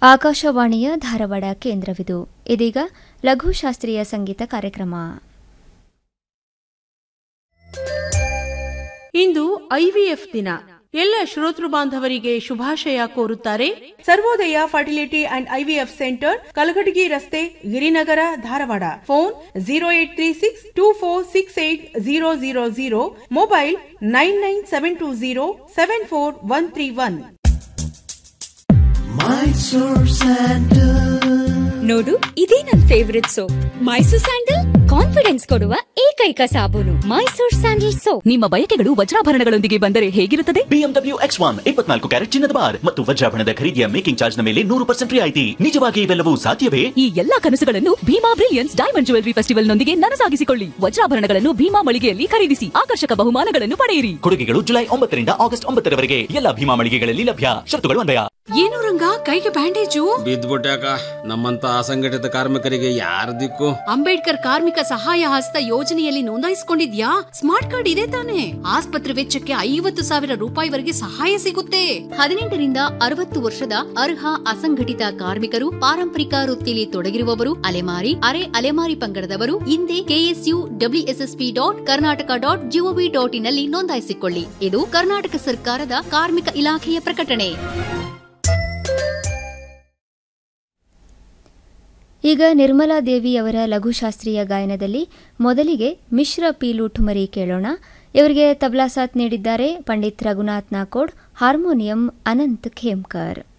ಆಕಾಶವಾಣಿಯ ಧಾರವಾಡ ಕೇಂದ್ರವಿದು. ಇದೀಗ ಲಘು ಶಾಸ್ತ್ರೀಯ ಸಂಗೀತ ಕಾರ್ಯಕ್ರಮ. ಇಂದು ಐವಿಎಫ್ ದಿನ. ಎಲ್ಲ ಶ್ರೋತೃ ಬಾಂಧವರಿಗೆ ಶುಭಾಶಯ ಕೋರುತ್ತಾರೆ ಸರ್ವೋದಯ fertility and IVF centre, Kalghatgi ರಸ್ತೆ, ಗಿರಿನಗರ, ಧಾರವಾಡ. Phone 0836246800, mobile 9972074131. ನೋಡು, ಇದೇ ನನ್ favourite soap. Mysore sandal confidence ಕೊಡುವ ಏಕೈಕ ಸಾಬೂನು. Mysore sandal soap. ನಿಮ್ಮ ಬಯಕೆಗಳು ವಜ್ರಾಭರಣಗಳೊಂದಿಗೆ ಬಂದರೆ ಹೇಗಿರುತ್ತದೆ? BMW X1 24 ಕ್ಯಾರೆಟ್ ಚಿನ್ನದ ಬಾರ್ ಮತ್ತು ವಜ್ರಾಭರಣದ ಖರೀದಿಯ ಮೇಕಿಂಗ್ ಚಾರ್ಜ್ ನ ಮೇಲೆ 100% ರಿಯಾಯಿತಿ. ನಿಜವಾಗಿ ಇವೆಲ್ಲವೂ ಸಾಧ್ಯವೇ? ಈ ಎಲ್ಲಾ ಕನಸುಗಳನ್ನು Bima brilliance diamond jewellery festival ನೊಂದಿಗೆ ನನಸಾಗಿಸಿಕೊಳ್ಳಿ. ವಜ್ರಾಭರಣಗಳನ್ನು ಭೀಮಾ ಮಳಿಗೆಯಲ್ಲಿ ಖರೀದಿಸಿ ಆಕರ್ಷಕ ಬಹುಮಾನಗಳನ್ನು ಪಡೆಯಿರಿ. ಕೊಡುಗೆಗಳು ಜುಲೈ 9 ರಿಂದ ಆಗಸ್ಟ್ 9 ರವರೆಗೆ ಎಲ್ಲ ಭೀಮಾ ಮಳಿಗೆಗಳಲ್ಲಿ ಲಭ್ಯ. ಶರತ್ತುಗಳು ಅನ್ವಯ. ಏನು ರಂಗ, ಕೈಗೆ ಬ್ಯಾಂಡೇಜು? ಬಿದ್ದ್ಬಿಟ್ಯಾಕ. ನಮ್ಮಂತ ಅಸಂಘಟಿತ ಕಾರ್ಮಿಕರಿಗೆ ಯಾರ ದಿಕ್ಕು? ಅಂಬೇಡ್ಕರ್ ಕಾರ್ಮಿಕ ಸಹಾಯ ಹಸ್ತ ಯೋಜನೆಯಲ್ಲಿ ನೋಂದಾಯಿಸಿಕೊಂಡಿದ್ಯಾ? ಸ್ಮಾರ್ಟ್ ಕಾರ್ಡ್ ಇದೆ ತಾನೆ? ಆಸ್ಪತ್ರೆ ವೆಚ್ಚಕ್ಕೆ 50,000 ರೂಪಾಯಿವರೆಗೆ ಸಹಾಯ ಸಿಗುತ್ತೆ. 18 ರಿಂದ 60 ವರ್ಷದ ಅರ್ಹ ಅಸಂಘಟಿತ ಕಾರ್ಮಿಕರು, ಪಾರಂಪರಿಕ ವೃತ್ತಿಯಲ್ಲಿ ತೊಡಗಿರುವವರು, ಅಲೆಮಾರಿ, ಅರೆ ಅಲೆಮಾರಿ ಪಂಗಡದವರು ಹಿಂದೆ KSUWSSP.Karnataka.gov.in ನಲ್ಲಿ ನೋಂದಾಯಿಸಿಕೊಳ್ಳಿ. ಇದು ಕರ್ನಾಟಕ ಸರ್ಕಾರದ ಕಾರ್ಮಿಕ ಇಲಾಖೆಯ ಪ್ರಕಟಣೆ. ಈಗ ನಿರ್ಮಲಾ ದೇವಿಯವರ ಲಘುಶಾಸ್ತ್ರೀಯ ಗಾಯನದಲ್ಲಿ ಮೊದಲಿಗೆ ಮಿಶ್ರ ಪೀಲು ಠುಮರಿ ಕೇಳೋಣ. ಇವರಿಗೆ ತಬಲಾ ಸಾಥ್ ನೀಡಿದ್ದಾರೆ ಪಂಡಿತ್ ರಘುನಾಥ್ ನಾಕೋಡ್, ಹಾರ್ಮೋನಿಯಂ ಅನಂತ್ ಖೇಮ್ಕರ್.